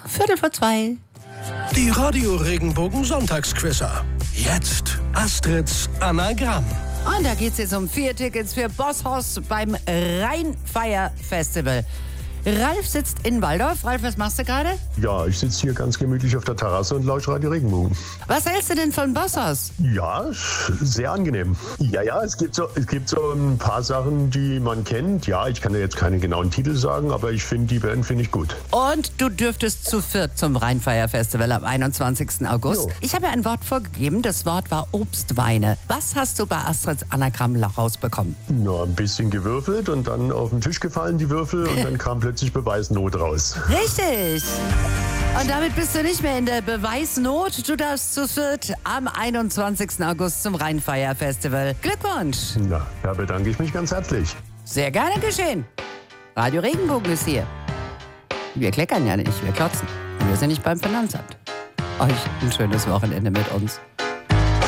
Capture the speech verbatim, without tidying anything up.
Viertel vor zwei. Die Radio Regenbogen Sonntagsquizzer. Jetzt Astrids Anagramm. Und da geht's jetzt um vier Tickets für Bosshaus beim Rheinfeier Festival. Ralf sitzt in Waldorf. Ralf, was machst du gerade? Ja, ich sitze hier ganz gemütlich auf der Terrasse und lausche Radio Regenbogen. Was hältst du denn von Bosshaus? Ja, sehr angenehm. Ja, ja, es gibt so, es gibt so ein paar Sachen, die man kennt. Ja, ich kann ja jetzt keine genauen Titel sagen, aber ich finde, die Band finde ich gut. Und du dürftest zu viert zum Rheinfeier Festival am einundzwanzigsten August. Jo. Ich habe ja ein Wort vorgegeben. Das Wort war Obstweine. Was hast du bei Astrids Anagramm rausbekommen? Na, ein bisschen gewürfelt und dann auf den Tisch gefallen die Würfel und dann kam plötzlich Beweisnot raus. Richtig. Und damit bist du nicht mehr in der Beweisnot. Du darfst zu viert am einundzwanzigsten August zum Rheinfeier Festival. Glückwunsch. Na, da bedanke ich mich ganz herzlich. Sehr gerne geschehen. Radio Regenbogen ist hier. Wir kleckern ja nicht, wir klotzen. Und wir sind nicht beim Finanzamt. Euch ein schönes Wochenende mit uns.